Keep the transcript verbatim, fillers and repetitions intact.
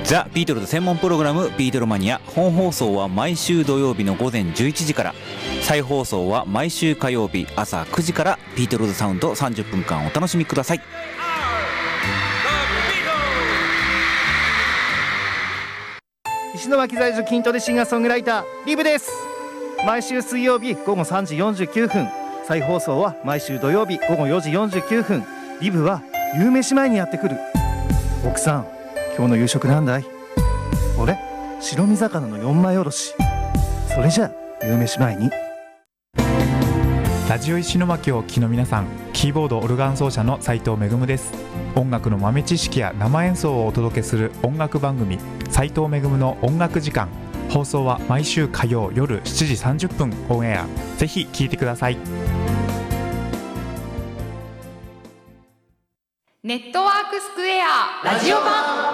ザ・ビートルズ専門プログラムビートルマニア。本放送は毎週土曜日の午前じゅういちじから、再放送は毎週火曜日朝くじから。ビートルズサウンドさんじゅっぷんかんお楽しみください。 石巻在住筋トレシンガーソングライターリブです。毎週水曜日午後さんじよんじゅうきゅうふん、再放送は毎週土曜日午後よじよんじゅうきゅうふん。リブは夕飯前にやってくる。奥さん、今日の夕食なんだい？俺、白身魚の四枚おろし。それじゃあ夕飯前に。 ラジオ石巻をお聞きの皆さん、キーボードオルガン奏者の斉藤めぐむです。音楽の豆知識や生演奏をお届けする音楽番組、斉藤めぐむの音楽時間。放送は毎週火曜夜しちじさんじゅっぷんオンエア。ぜひ聴いてください。 ネットワークスクエアラジオ版。